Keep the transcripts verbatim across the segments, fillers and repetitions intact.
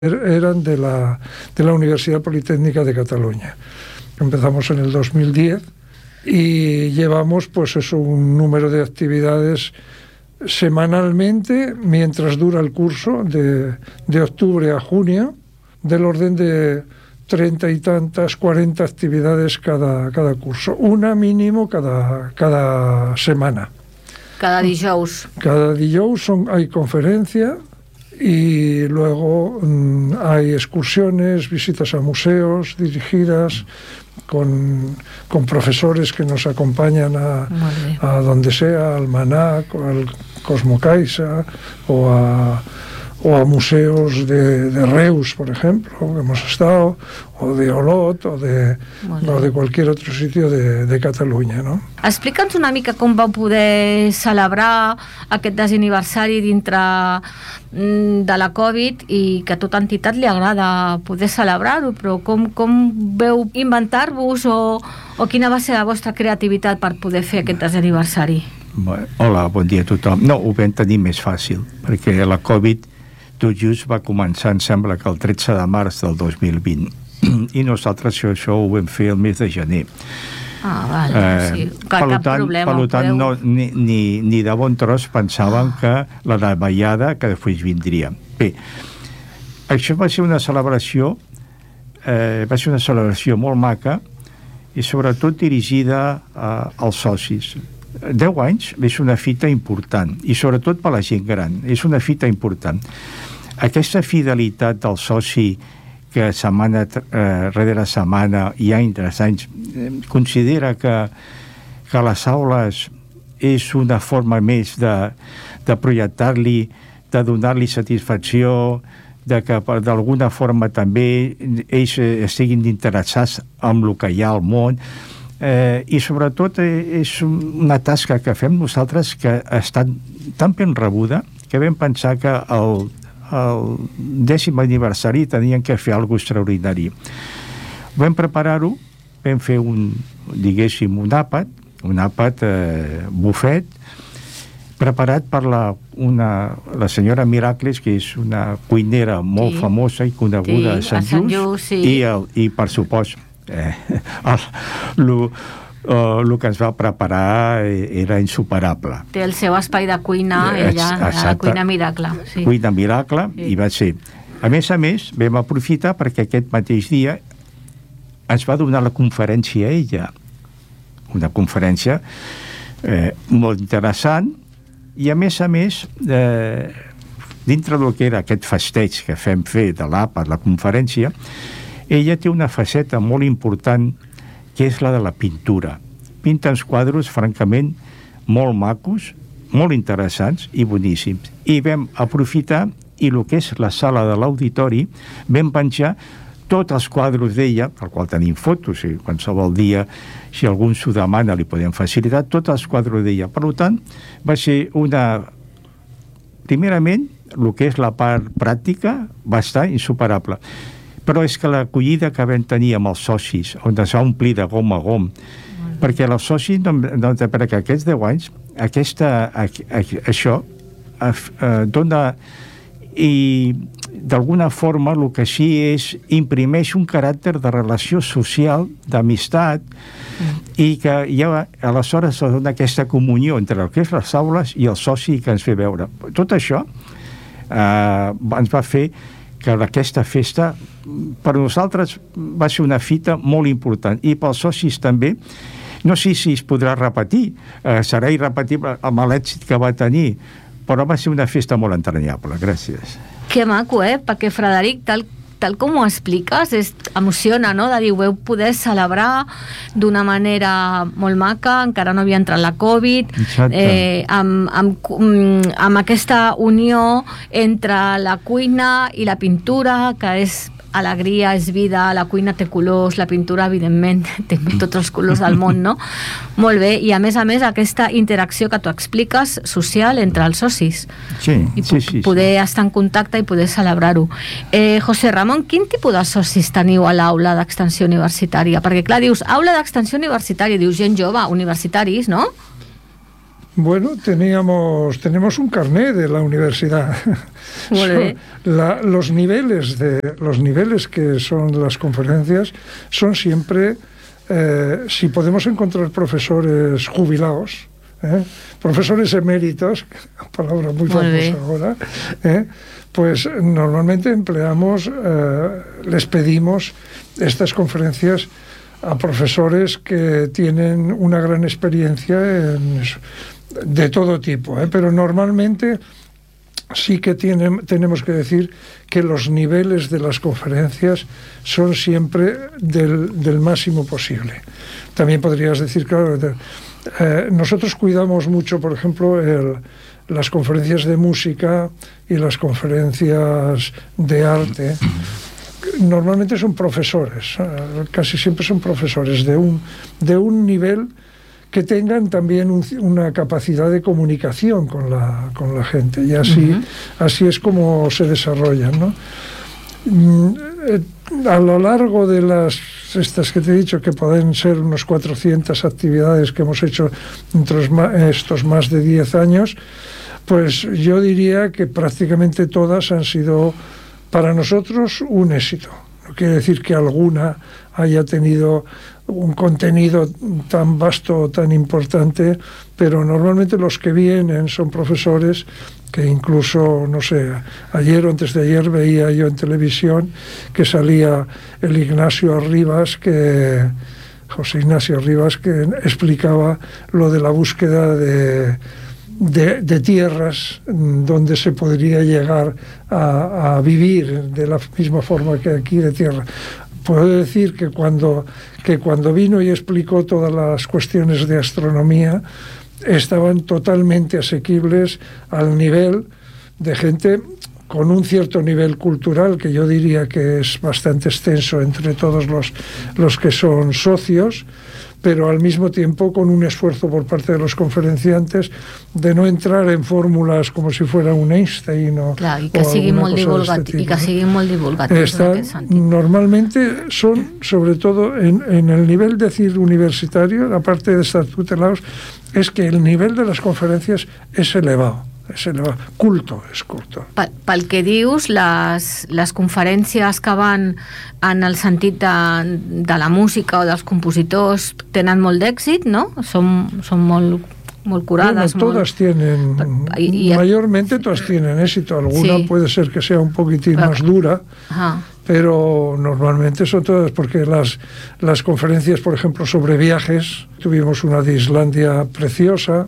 eran de la, de la Universidad Politécnica de Cataluña. Empezamos en el dos mil diez y llevamos pues eso, un número de actividades semanalmente mientras dura el curso, de, de octubre a junio, del orden de treinta y tantas, cuarenta actividades cada, cada curso, una mínimo cada, cada semana. Cada dijous. Cada dijous son, hay conferencia y luego mmm, hay excursiones, visitas a museos dirigidas con, con profesores que nos acompañan a, a donde sea, al Manac, o al Cosmo Caixa, o a, o a museos de, de Reus, por ejemplo, que hemos estado, o de Olot, o de, o de cualquier otro sitio de, de Catalunya, no? Explica'ns una mica com vau poder celebrar aquest desaniversari dintre de la Covid i que a tota entitat li agrada poder celebrar-ho, però com, com veu inventar-vos o, o quina va ser la vostra creativitat per poder fer aquest desaniversari? Bueno, hola, bon dia a tothom. No, ho vam tenir més fàcil, perquè la Covid tot just va començar, em sembla que el tretze de març del dos mil vint, i nosaltres això, això ho vam fer el mes de gener. Ah, val, eh, sí, cap, cap tant, problema. Per tant, no, ni, ni, ni de bon tros pensaven que la davallada que després vindria. Bé, això va ser una celebració, eh, va ser una celebració molt maca i sobretot dirigida a, als socis. deu anys és una fita important i sobretot per la gent gran, és una fita important. Aquesta fidelitat del soci que setmana eh, rere setmana i any tras any eh, considera que, que les aules és una forma més de, de projectar-li, de donar-li satisfacció, de que d'alguna forma també ells estiguin interessats en el que hi ha al món, eh, i sobretot eh, és una tasca que fem nosaltres que ha estat tan ben rebuda que vam pensar que el el dècim aniversari tenien que fer alguna cosa extraordinari. Vam preparar-ho, vam fer un, diguéssim, un àpat, un àpat eh, bufet, preparat per la, una, la senyora Miracles, que és una cuinera molt sí. famosa i coneguda sí, a Sant Just, Just sí. i, el, i per supost eh, el, el, Uh, el que ens va preparar era insuperable. Té el seu espai de cuina, ella, la cuina miracle. Sí. Cuina miracle, sí. I va ser. A més a més, vam aprofitar perquè aquest mateix dia ens va donar la conferència a ella. Una conferència eh, molt interessant i a més a més, eh, dintre del que era aquest festeig que fem fer de l'àpat, la conferència, ella té una faceta molt important que és la de la pintura. Pinta uns quadres, francament, molt macos, molt interessants i boníssims. I vam aprofitar, i el que és la sala de l'auditori, vam penjar tots els quadres d'ella, pel qual tenim fotos, i qualsevol dia, si algú s'ho demana, li podem facilitar, tots els quadres d'ella. Per tant, va ser una... Primerament, el que és la part pràctica va estar insuperable. Però és que l'acollida que vam tenir amb els socis, on es va omplir de gom a gom, mm. perquè els socis, no, no, perquè aquests deu anys, aquesta, a, a, això a, a, dona, i d'alguna forma el que sí és, imprimeix un caràcter de relació social, d'amistat, mm. i que ja aleshores es dona aquesta comunió entre el que és les aules i el soci que ens ve veure. Tot això eh, ens va fer que aquesta festa per nosaltres va ser una fita molt important i pels socis també. No sé si es podrà repetir, eh, serà irrepetible amb l'èxit que va tenir, però va ser una festa molt entranyable. Gràcies. Que maco, eh? Perquè Frederic, tal, tal com ho expliques, és, emociona, no? De dir, ho veu poder celebrar d'una manera molt maca, encara no havia entrat la Covid, eh, amb, amb, amb aquesta unió entre la cuina i la pintura, que és alegria, és vida, la cuina té colors, la pintura, evidentment, té tots els colors del món, no? Molt bé, i a més a més aquesta interacció que tu expliques, social, entre els socis. Sí, I sí, sí. poder sí. estar en contacte i poder celebrar-ho. Eh, José Ramon, quin tipus de socis teniu a l'aula d'extensió universitària? Perquè, clar, dius, aula d'extensió universitària, dius gent jove, universitaris, no? Bueno, teníamos, tenemos un carné de la universidad. Son la, los niveles de los niveles que son las conferencias son siempre, eh, si podemos encontrar profesores jubilados, ¿eh? profesores eméritos, palabra muy famosa ahora, ¿eh? pues normalmente empleamos, eh, les pedimos estas conferencias a profesores que tienen una gran experiencia en eso, de todo tipo, ¿eh? pero normalmente sí que tienen, tenemos que decir que los niveles de las conferencias son siempre del, del máximo posible. También podrías decir, claro, de, eh, nosotros cuidamos mucho, por ejemplo, el, las conferencias de música y las conferencias de arte. Normalmente son profesores, eh, casi siempre son profesores de un, de un nivel que tengan también un, una capacidad de comunicación con la, con la gente, y así, uh-huh. así es como se desarrollan, ¿no? A lo largo de las estas que te he dicho, que pueden ser unos cuatrocientas actividades que hemos hecho entre estos más de diez años, pues yo diría que prácticamente todas han sido para nosotros un éxito. No quiere decir que alguna haya tenido un contenido tan vasto, tan importante, pero normalmente los que vienen son profesores que incluso, no sé, ayer o antes de ayer veía yo en televisión que salía el Ignacio Arribas, que José Ignacio Arribas, que explicaba lo de la búsqueda de, de, de tierras donde se podría llegar a, a vivir de la misma forma que aquí de tierra. Puedo decir que cuando, que cuando vino y explicó todas las cuestiones de astronomía, estaban totalmente asequibles al nivel de gente con un cierto nivel cultural, que yo diría que es bastante extenso entre todos los, los que son socios, pero al mismo tiempo con un esfuerzo por parte de los conferenciantes de no entrar en fórmulas como si fuera un Einstein o, clar, i que o siguin molt este divulgat, tipo, i que ¿no? siguin molt divulgats. Normalmente son, sobre todo en, en el nivel de decir universitario, aparte de estar tutelados, es que el nivel de las conferencias es elevado. És elevado. Culto, és culto. Pel, pel que dius, les, les conferències que van en el sentit de, de la música o dels compositors tenen molt d'èxit, ¿no? Són, són molt, molt curades. Bueno, todas molt... tienen, y, y... mayormente todas tienen éxito. Alguna sí. puede ser que sea un poquitín pero... más dura, ajá. pero normalmente son todas, porque las, las conferencias, por ejemplo, sobre viajes, tuvimos una de Islandia preciosa,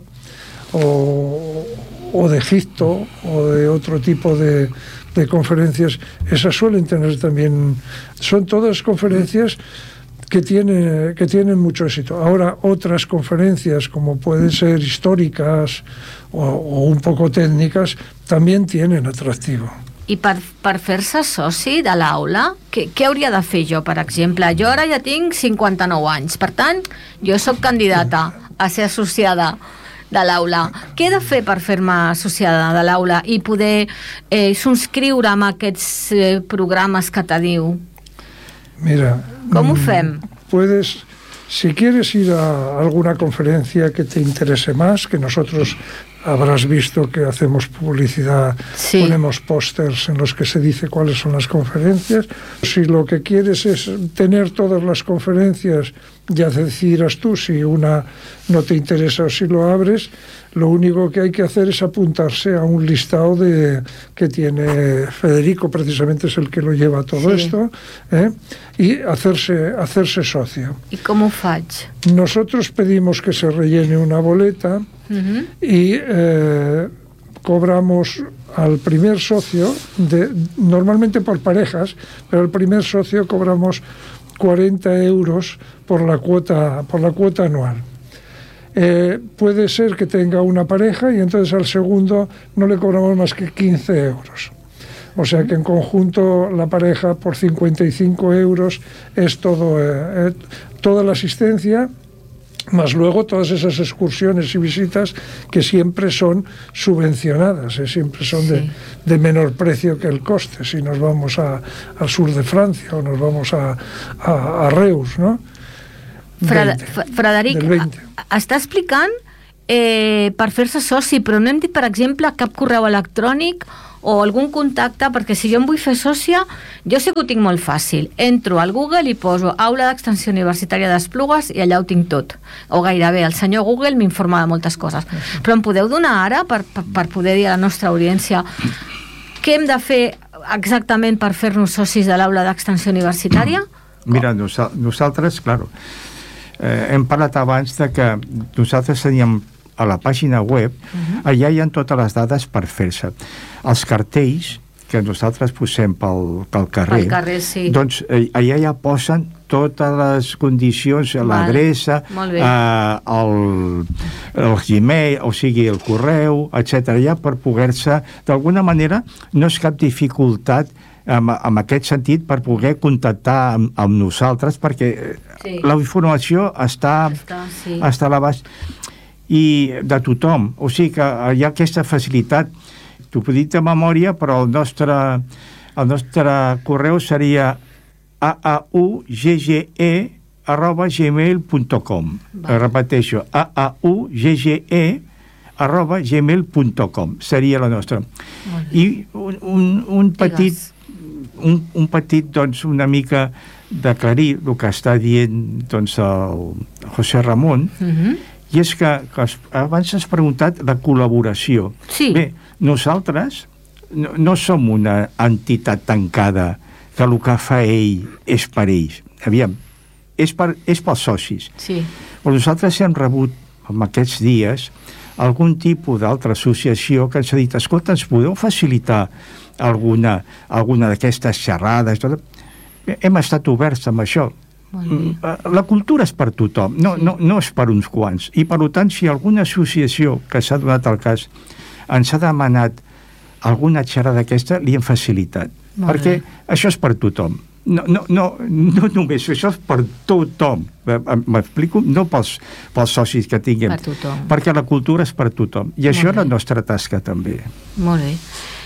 o... o de Egipto, o de otro tipo de, de conferencias, esas suelen tener también, son todas conferencias que tienen, que tienen mucho éxito. Ahora, otras conferencias, como pueden ser históricas o, o un poco técnicas, también tienen atractivo. I per, per fer-se soci de l'aula, què, què hauria de fer jo, per exemple? Jo ara ja tinc cinquanta-nou anys, per tant, jo sóc candidata a ser associada de l'aula. Què he de fer per fer-me associada de l'aula i poder eh, subscriure amb aquests eh, programes que te diu? Mira, ¿cómo ho fem? Puedes, si quieres ir a alguna conferencia que te interese más, que nosotros habrás visto que hacemos publicidad, sí. ponemos pósters en los que se dice cuáles son las conferencias. Si lo que quieres es tener todas las conferencias, ya decidirás tú si una no te interesa o si lo abres. Lo único que hay que hacer es apuntarse a un listado de, que tiene Federico, precisamente es el que lo lleva todo sí. esto, ¿eh? y hacerse, hacerse socio. ¿Y cómo faig? Nosotros pedimos que se rellene una boleta uh-huh. y eh, cobramos al primer socio, de, normalmente por parejas, pero al primer socio cobramos cuarenta euros por la cuota, por la cuota anual. Eh, puede ser que tenga una pareja y entonces al segundo no le cobramos más que quince euros. O sea que en conjunto la pareja por cincuenta y cinco euros es todo, eh, eh, toda la asistencia, más luego todas esas excursiones y visitas que siempre son subvencionadas, eh, siempre son de, de menor precio que el coste. Si nos vamos a, al sur de Francia o nos vamos a, a, a Reus, ¿no? Frederic, està explicant eh, per fer-se soci, però no hem dit, per exemple, cap correu electrònic o algun contacte, perquè si jo em vull fer sòcia, jo sé que ho tinc molt fàcil. Entro al Google i poso Aula d'Extensió Universitària d'Esplugues i allà ho tinc tot. O gairebé. El senyor Google m'informa de moltes coses. Però em podeu donar ara, per, per, per poder dir a la nostra audiència, què hem de fer exactament per fer-nos socis de l'Aula d'Extensió Universitària? Mira, nosaltres, claro, eh, hem parlat abans de que nosaltres teníem a la pàgina web, uh-huh. allà hi ha totes les dades per fer-se. Els cartells que nosaltres posem pel, pel carrer, pel carrer sí. doncs eh, allà ja posen totes les condicions, vale. L'adreça, eh, el, el Gmail, o sigui, el correu, etcètera, ja per poder-se, d'alguna manera, no és cap dificultat en, en aquest sentit per poder contactar amb, amb nosaltres, perquè sí. la informació està, està, sí. està a l'abast i de tothom, o sigui que hi ha aquesta facilitat. T'ho puc dir de memòria, però el nostre, el nostre correu seria a a u g g e arroba gmail punt com. Repeteixo, a a u g g e arroba gmail punt com seria la nostra. I un, un, un petit un, un petit, doncs, una mica d'aclarir el que està dient, doncs, el José Ramon, uh-huh. i és que, que abans has preguntat la col·laboració. Sí. Bé, nosaltres no, no som una entitat tancada que el que fa ell és per ells. Aviam, és, per, és pels socis. Sí. Però nosaltres hem rebut en aquests dies algun tipus d'altra associació que ens ha dit, escolta, ens podeu facilitar alguna, alguna d'aquestes xerrades? Bé, hem estat oberts amb això. La cultura és per tothom, no, no, no és per uns quants. I, per tant, si alguna associació que s'ha donat el cas ens ha demanat alguna xerrada d'aquesta, li hem facilitat. Molt perquè bé. Això és per tothom. No, no, no, no només, això és per tothom. M'explico? No pels, pels socis que tinguem. Per tothom. Perquè la cultura és per tothom. I això és la nostra tasca, també. Molt bé.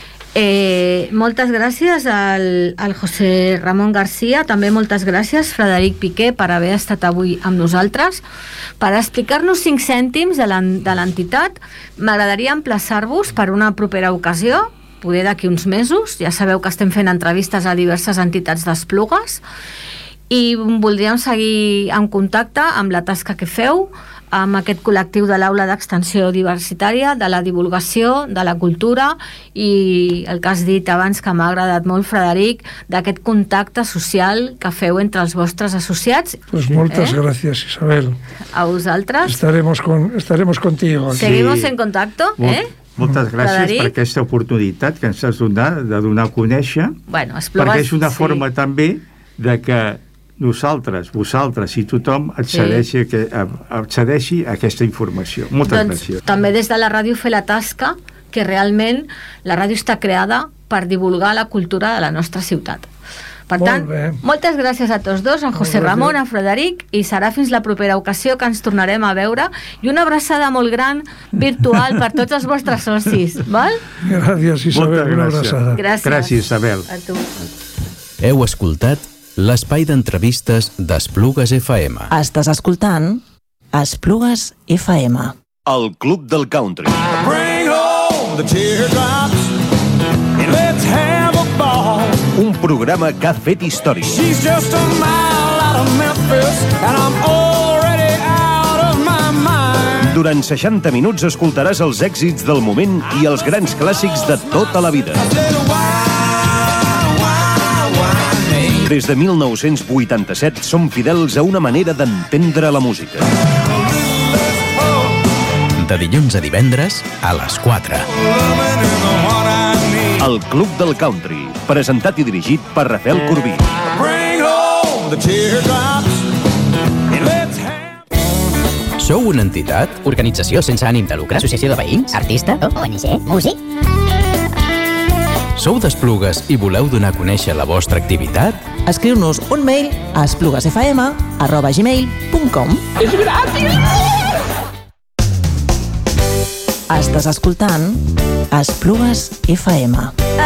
Eh, moltes gràcies al, al José Ramon García, també moltes gràcies Frederic Piqué per haver estat avui amb nosaltres per explicar-nos cinc cèntims de l'entitat. M'agradaria emplaçar-vos per una propera ocasió, poder d'aquí uns mesos. Ja sabeu que estem fent entrevistes a diverses entitats d'Esplugues i voldríem seguir en contacte amb la tasca que feu amb aquest col·lectiu de l'Aula d'Extensió Universitària, de la divulgació, de la cultura i el que has dit abans, que m'ha agradat molt, Frederic, d'aquest contacte social que feu entre els vostres associats. Pues moltes eh? gràcies, Isabel. A vosaltres. Estaremos, con, estaremos contigo. Aquí. Seguimos en contacto, eh? Moltes gràcies Frederic. Per aquesta oportunitat que ens has donat de donar a conèixer, bueno, Esplugues, perquè és una sí. forma també de que nosaltres, vosaltres i tothom accedeixi, sí. a, accedeixi a aquesta informació. Moltes doncs, gràcies. També des de la ràdio fer la tasca que realment la ràdio està creada per divulgar la cultura de la nostra ciutat. Per Molt tant, bé. moltes gràcies a tots dos, a José Ramon, a Frederic, i serà fins la propera ocasió que ens tornarem a veure, i una abraçada molt gran virtual per tots els vostres socis, val? Gràcies, Isabel, una abraçada. Gràcies. Gràcies, Isabel. A tu. Heu escoltat l'espai d'entrevistes d'Esplugues F M. Estàs escoltant Esplugues F M. El Club del Country. Bring home the teardrops and let's have a ball. Un programa que ha fet història. She's just a mile out of Memphis and I'm already out of my mind. Durant seixanta minuts escoltaràs els èxits del moment i els grans clàssics de tota la vida. Des de mil nou-cents vuitanta-set som fidels a una manera d'entendre la música. De dilluns a divendres a les quatre. El Club del Country, presentat i dirigit per Rafael Corbí. Sou una entitat? Organització sense ànim de lucre? Associació de veïns? Artista? O N G? Músic? Sou d'Esplugues i voleu donar a conèixer la vostra activitat? Escriu-nos un mail a espluguesfm arroba gmail punt com. És gratis! Estàs escoltant Esplugues F M.